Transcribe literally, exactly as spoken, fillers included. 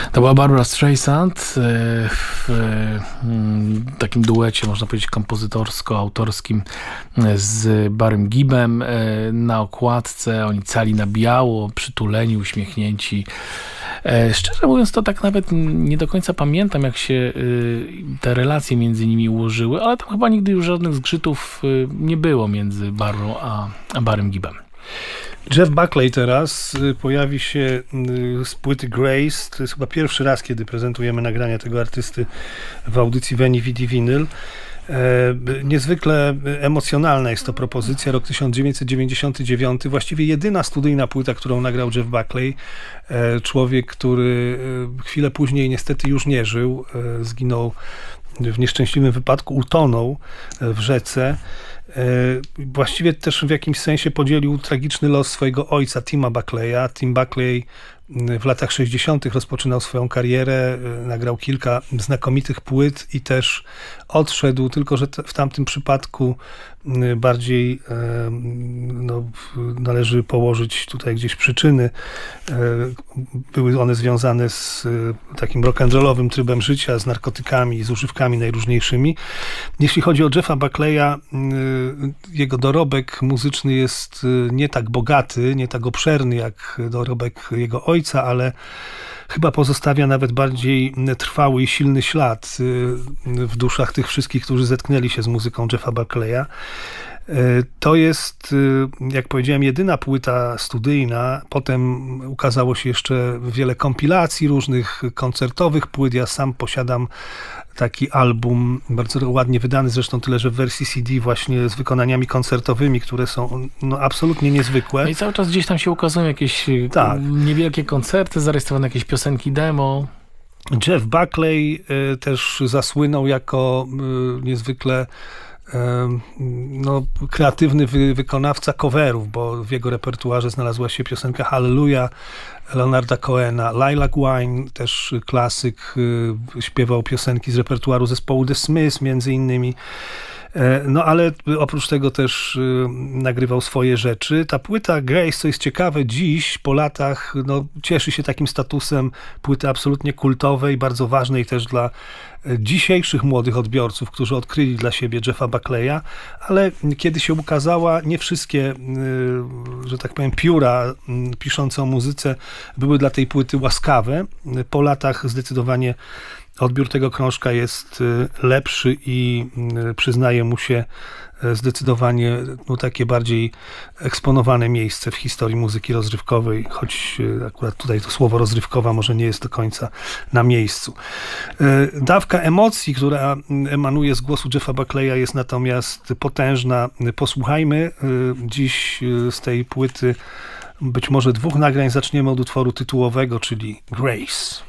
To była Barbra Streisand w takim duecie, można powiedzieć, kompozytorsko-autorskim z Barrym Gibbem. Na okładce oni cali na biało, przytuleni, uśmiechnięci. Szczerze mówiąc, to tak nawet nie do końca pamiętam, jak się te relacje między nimi ułożyły, ale tam chyba nigdy już żadnych zgrzytów nie było między Barrą a, a Barrym Gibbem. Jeff Buckley teraz pojawi się z płyty Grace. To jest chyba pierwszy raz, kiedy prezentujemy nagrania tego artysty w audycji Veni Vidi Vinyl. Niezwykle emocjonalna jest to propozycja, rok tysiąc dziewięćset dziewięćdziesiąty dziewiąty, właściwie jedyna studyjna płyta, którą nagrał Jeff Buckley. Człowiek, który chwilę później niestety już nie żył, zginął w nieszczęśliwym wypadku, utonął w rzece. Właściwie też w jakimś sensie podzielił tragiczny los swojego ojca, Tima Buckleya. Tim Buckley w latach sześćdziesiątych rozpoczynał swoją karierę, nagrał kilka znakomitych płyt i też odszedł, tylko że w tamtym przypadku bardziej no, należy położyć tutaj gdzieś przyczyny. Były one związane z takim rock'n'rollowym trybem życia, z narkotykami, z używkami najróżniejszymi. Jeśli chodzi o Jeffa Buckleya, jego dorobek muzyczny jest nie tak bogaty, nie tak obszerny jak dorobek jego ojca, ale chyba pozostawia nawet bardziej trwały i silny ślad w duszach tych wszystkich, którzy zetknęli się z muzyką Jeffa Buckleya. To jest, jak powiedziałem, jedyna płyta studyjna. Potem ukazało się jeszcze wiele kompilacji różnych koncertowych płyt. Ja sam posiadam taki album, bardzo ładnie wydany, zresztą tyle, że w wersji C D właśnie z wykonaniami koncertowymi, które są no, absolutnie niezwykłe. No i cały czas gdzieś tam się ukazują jakieś tak. niewielkie koncerty, zarejestrowane jakieś piosenki demo. Jeff Buckley y, też zasłynął jako y, niezwykle no, kreatywny wy, wykonawca coverów, bo w jego repertuarze znalazła się piosenka Hallelujah Leonarda Cohena. Lilac Wine, też klasyk, y, śpiewał piosenki z repertuaru zespołu The Smiths między innymi. No ale oprócz tego też y, nagrywał swoje rzeczy. Ta płyta Grace, co jest ciekawe, dziś po latach no, cieszy się takim statusem płyty absolutnie kultowej, bardzo ważnej też dla dzisiejszych młodych odbiorców, którzy odkryli dla siebie Jeffa Buckleya, ale kiedy się ukazała, nie wszystkie, y, że tak powiem, pióra y, piszące o muzyce były dla tej płyty łaskawe. Po latach zdecydowanie odbiór tego krążka jest lepszy i przyznaje mu się zdecydowanie no, takie bardziej eksponowane miejsce w historii muzyki rozrywkowej, choć akurat tutaj to słowo rozrywkowa może nie jest do końca na miejscu. Dawka emocji, która emanuje z głosu Jeffa Buckleya, jest natomiast potężna. Posłuchajmy dziś z tej płyty być może dwóch nagrań. Zaczniemy od utworu tytułowego, czyli Grace.